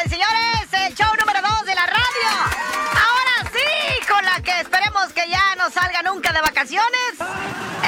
Señores, el show número 2 de la radio. Ahora sí, con la que esperemos que ya no salga nunca de vacaciones.